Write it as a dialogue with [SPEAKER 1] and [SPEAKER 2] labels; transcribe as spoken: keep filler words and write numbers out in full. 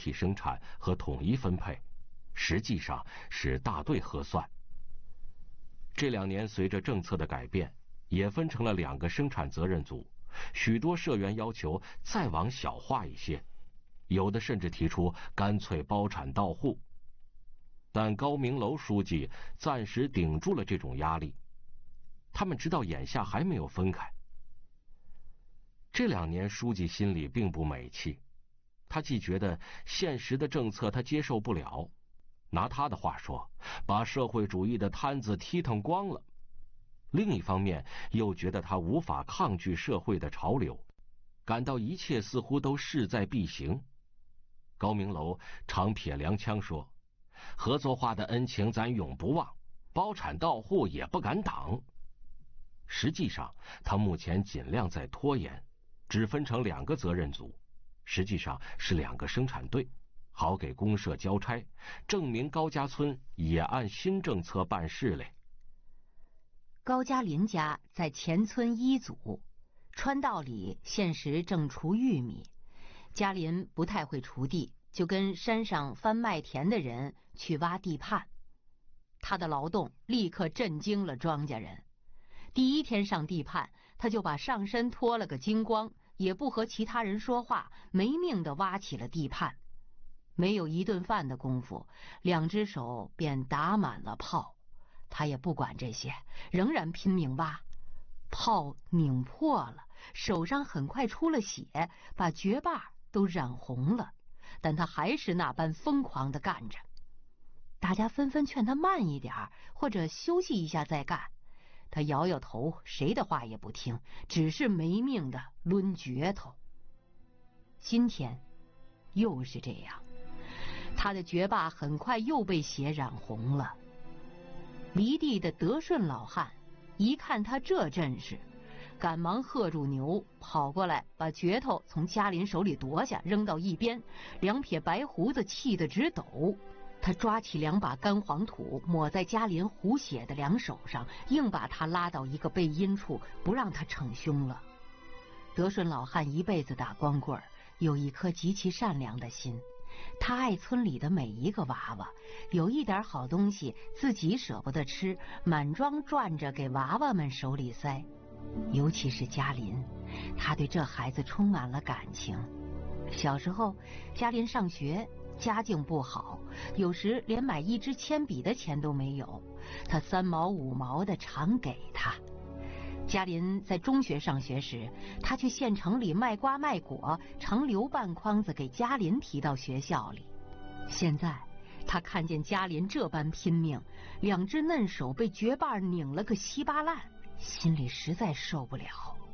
[SPEAKER 1] 体生产和统一分配，实际上是大队核算。这两年随着政策的改变，也分成了两个生产责任组，许多社员要求再往小化一些，有的甚至提出干脆包产到户。但高明楼书记暂时顶住了这种压力，他们知道眼下还没有分开。这两年书记心里并不美气，他既觉得现实的政策他接受不了，拿他的话说，把社会主义的摊子踢腾光了，另一方面又觉得他无法抗拒社会的潮流，感到一切似乎都势在必行。高明楼常撇凉腔说，合作化的恩情咱永不忘，包产到户也不敢挡。实际上他目前尽量在拖延，只分成两个责任组，实际上是两个生产队，好给公社交差，证明高家村也按新政策办事嘞。
[SPEAKER 2] 高家林家在前村一组，川道里现时正锄玉米，家林不太会锄地，就跟山上翻麦田的人去挖地畔。他的劳动立刻震惊了庄稼人。第一天上地畔，他就把上身脱了个精光，也不和其他人说话，没命地挖起了地畔。没有一顿饭的功夫，两只手便打满了泡。他也不管这些，仍然拼命挖。泡拧破了，手上很快出了血，把绝把都染红了，但他还是那般疯狂地干着。大家纷纷劝他慢一点，或者休息一下再干。他摇摇头，谁的话也不听，只是没命地抡镢头。今天又是这样，他的绝把很快又被血染红了。离地的德顺老汉一看他这阵势，赶忙喝住牛，跑过来把镢头从嘉林手里夺下，扔到一边，两撇白胡子气得直抖。他抓起两把干黄土，抹在嘉林糊血的两手上，硬把他拉到一个背阴处，不让他逞凶了。德顺老汉一辈子打光棍，有一颗极其善良的心，他爱村里的每一个娃娃，有一点好东西自己舍不得吃，满庄转着给娃娃们手里塞。尤其是嘉林，他对这孩子充满了感情。小时候嘉林上学，家境不好，有时连买一支铅笔的钱都没有，他三毛五毛的常给他。嘉林在中学上学时，他去县城里卖瓜卖果，常留半筐子给嘉林提到学校里。现在他看见嘉林这般拼命，两只嫩手被绝把拧了个稀巴烂，心里实在受不了。